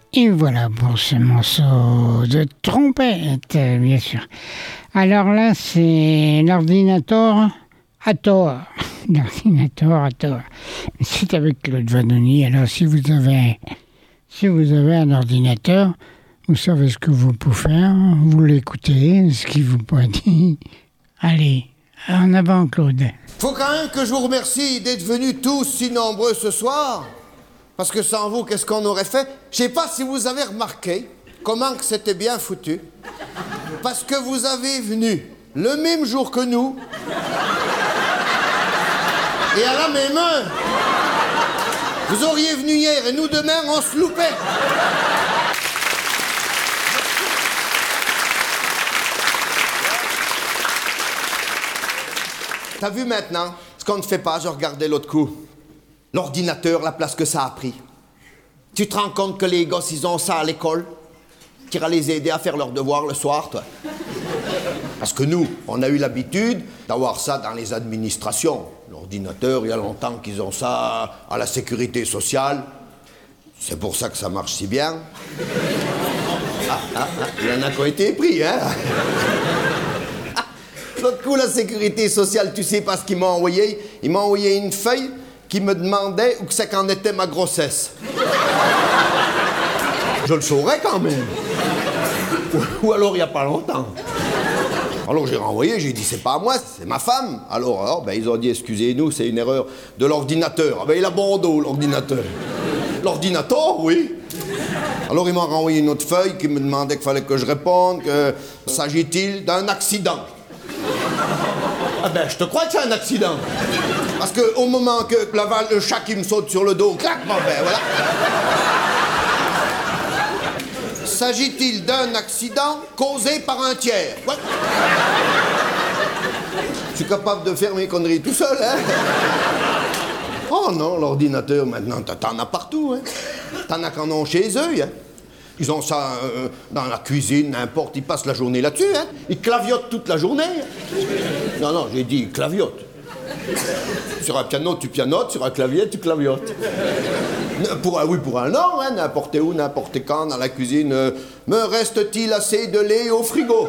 Et voilà pour ce morceau de trompette, bien sûr. Alors là, c'est l'ordinateur à tort. L'ordinateur à tort. C'est avec Claude Vanoni. Alors, si vous avez un ordinateur, vous savez ce que vous pouvez faire. Vous l'écoutez, ce qu'il vous peut dire. Allez, en avant, Claude. Faut quand même que je vous remercie d'être venus tous si nombreux ce soir. Parce que sans vous, qu'est-ce qu'on aurait fait? Je sais pas si vous avez remarqué comment que c'était bien foutu. Parce que vous avez venu le même jour que nous. Et à la même heure. Vous auriez venu hier et nous demain, on se loupait. T'as vu maintenant ce qu'on ne fait pas? Je regardais l'autre coup. L'ordinateur, la place que ça a pris. Tu te rends compte que les gosses, ils ont ça à l'école? Tu iras les aider à faire leurs devoirs le soir, toi? Parce que nous, on a eu l'habitude d'avoir ça dans les administrations. L'ordinateur, il y a longtemps qu'ils ont ça à la sécurité sociale. C'est pour ça que ça marche si bien. Il y en a qui ont été pris, hein? L'autre coup, la sécurité sociale, tu sais pas ce qu'ils m'ont envoyé? Ils m'ont envoyé une feuille qui me demandait où c'est qu'en était ma grossesse. Je le saurais quand même. Ou alors il n'y a pas longtemps. Alors j'ai renvoyé, j'ai dit c'est pas à moi, c'est ma femme. Alors ils ont dit excusez-nous, c'est une erreur de l'ordinateur. Il a bon dos, l'ordinateur. L'ordinateur, oui. Alors ils m'ont renvoyé une autre feuille qui me demandait qu'il fallait que je réponde, que s'agit-il d'un accident? Je te crois que c'est un accident. Parce qu'au moment que le chat qui me saute sur le dos, clac, voilà. S'agit-il d'un accident causé par un tiers? Ouais. Je suis capable de faire mes conneries tout seul, hein? Oh non, l'ordinateur, maintenant, t'en as partout, hein? T'en as qu'en ont chez eux, hein? Ils ont ça dans la cuisine, n'importe, ils passent la journée là-dessus, hein? Ils claviotent toute la journée. Non, j'ai dit claviotent. Sur un piano, tu pianotes, sur un clavier, tu claviotes. Pour un non, hein, n'importe où, n'importe quand, dans la cuisine. Me reste-t-il assez de lait au frigo?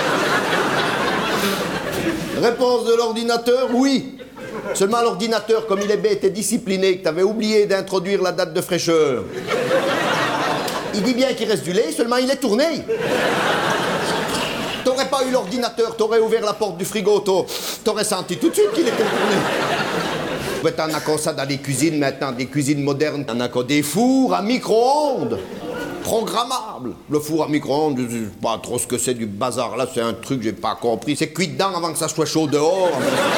Réponse de l'ordinateur, oui. Seulement l'ordinateur, comme il est bête et discipliné, que t'avais oublié d'introduire la date de fraîcheur. Il dit bien qu'il reste du lait, seulement il est tourné. T'aurais pas eu l'ordinateur, t'aurais ouvert la porte du frigo, t'aurais senti tout de suite qu'il était tourné. Ouais, t'en as comme ça dans les cuisines maintenant, des cuisines modernes. T'en as comme des fours à micro-ondes. Programmables. Le four à micro-ondes, je sais pas trop ce que c'est du bazar. Là, c'est un truc que j'ai pas compris. C'est cuit dedans avant que ça soit chaud dehors.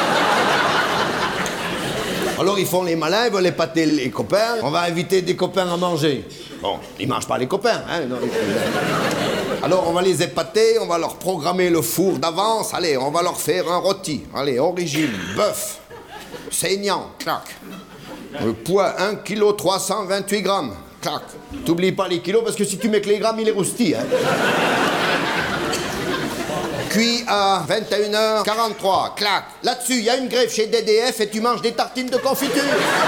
Alors ils font les malins, ils veulent épater les copains. On va inviter des copains à manger. Bon, ils mangent pas les copains, hein. Non, alors on va les épater, on va leur programmer le four d'avance. Allez, on va leur faire un rôti. Allez, origine, bœuf, saignant, clac. Le poids, 1 kg 328 grammes, clac. T'oublies pas les kilos parce que si tu mets que les grammes, il est roustille, hein. Cuit à 21h43, clac. Là-dessus, il y a une greffe chez DDF et tu manges des tartines de confiture.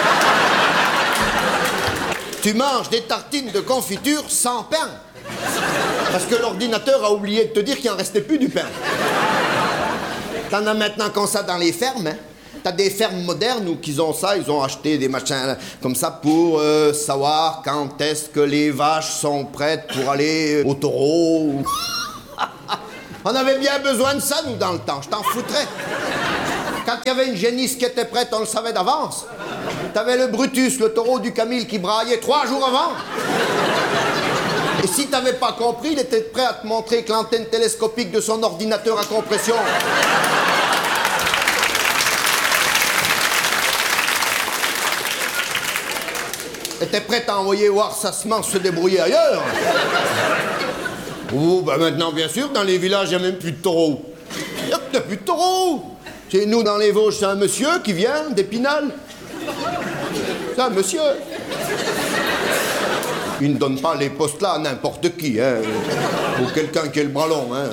Tu manges des tartines de confiture sans pain. Parce que l'ordinateur a oublié de te dire qu'il en restait plus du pain. T'en as maintenant comme ça dans les fermes, hein. T'as des fermes modernes où ils ont ça, ils ont acheté des machins comme ça pour savoir quand est-ce que les vaches sont prêtes pour aller au taureau. On avait bien besoin de ça, nous, dans le temps, je t'en foutrais. Quand il y avait une génisse qui était prête, on le savait d'avance. T'avais le Brutus, le taureau du Camille, qui braillait 3 jours avant. Et si t'avais pas compris, il était prêt à te montrer que l'antenne télescopique de son ordinateur à compression... était prêt à envoyer voir sa semence se débrouiller ailleurs. Oh, maintenant, bien sûr, dans les villages, il n'y a même plus de taureaux. Il n'y a plus de taureaux. Chez nous, dans les Vosges, c'est un monsieur qui vient d'Épinal. C'est un monsieur. Il ne donne pas les postes là à n'importe qui, hein. Ou quelqu'un qui a le bras long, hein.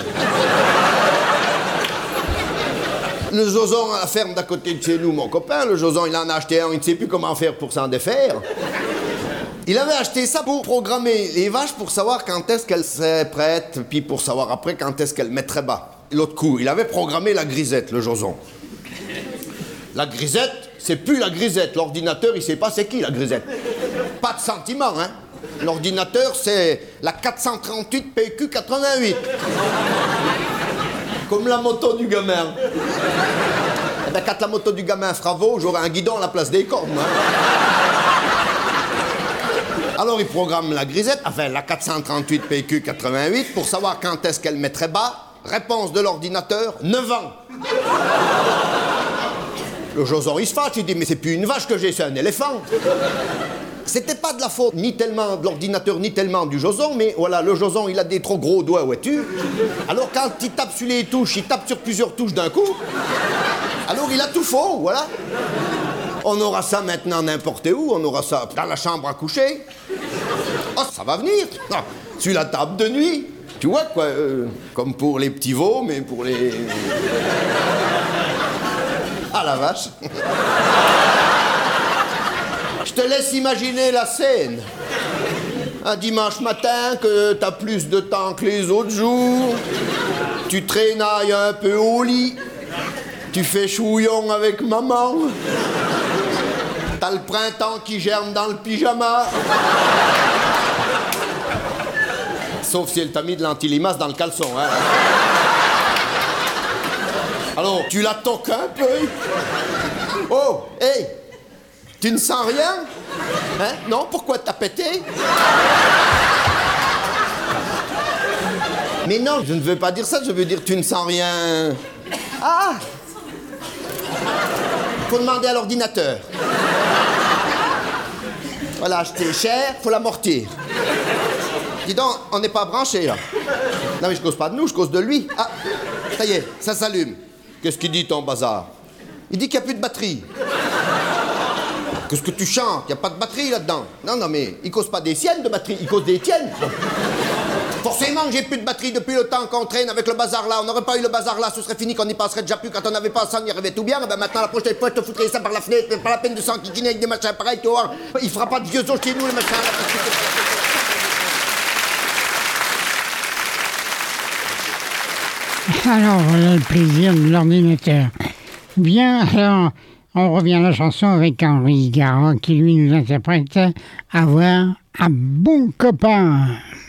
Le Joson à la ferme d'à côté de chez nous, mon copain, le Joson, il en a acheté un, il ne sait plus comment faire pour s'en défaire. Il avait acheté ça pour programmer les vaches pour savoir quand est-ce qu'elles seraient prêtes, puis pour savoir après quand est-ce qu'elles mettraient bas. L'autre coup, il avait programmé la grisette, le Joson. La grisette, c'est plus la grisette. L'ordinateur, il sait pas c'est qui la grisette. Pas de sentiment, hein. L'ordinateur, c'est la 438 PQ 88. Comme la moto du gamin. Eh ben, quand la moto du gamin fera veau, j'aurai un guidon à la place des cornes. Alors il programme la grisette, enfin la 438 PQ 88, pour savoir quand est-ce qu'elle mettrait bas. Réponse de l'ordinateur, 9 ans. Le Joson, il se fâche, il dit, mais c'est plus une vache que j'ai, c'est un éléphant. C'était pas de la faute ni tellement de l'ordinateur, ni tellement du Joson, mais voilà, le Joson, il a des trop gros doigts, vois-tu. Alors quand il tape sur les touches, il tape sur plusieurs touches d'un coup. Alors il a tout faux, voilà. On aura ça maintenant n'importe où, on aura ça dans la chambre à coucher. Oh, ça va venir. Ah, sur la table de nuit. Tu vois, quoi, comme pour les petits veaux, mais pour les... Ah, la vache. Je te laisse imaginer la scène. Un dimanche matin, que t'as plus de temps que les autres jours. Tu traînailles un peu au lit. Tu fais chouillon avec maman. T'as le printemps qui germe dans le pyjama. Sauf si elle t'a mis de l'antilimace dans le caleçon, hein. Alors, tu la toques un peu. Oh, hé, tu ne sens rien? Hein? Non, pourquoi t'as pété? Mais non, je ne veux pas dire ça, je veux dire tu ne sens rien. Ah! Faut demander à l'ordinateur. Voilà, acheter cher, faut l'amortir. Dis donc, on n'est pas branché là. Non mais je cause pas de nous, je cause de lui. Ah, ça y est, ça s'allume. Qu'est-ce qu'il dit ton bazar? Il dit qu'il n'y a plus de batterie. Qu'est-ce que tu chantes? Il n'y a pas de batterie là-dedans. Non, non, mais il cause pas des siennes de batterie, il cause des tiennes. Forcément que j'ai plus de batterie depuis le temps qu'on traîne avec le bazar là. On n'aurait pas eu le bazar là, ce serait fini, qu'on n'y passerait déjà plus. Quand on n'avait pas ça, on y arrivait tout bien. Ben maintenant, la prochaine fois, je te foutrais ça par la fenêtre. Pas la peine de s'enquiquiner avec des machins pareils, tu vois. Il fera pas de vieux os chez nous, les machins là. Alors, voilà le plaisir de l'ordinateur. Bien, alors, on revient à la chanson avec Henri Garand qui, lui, nous interprète « Avoir un bon copain ».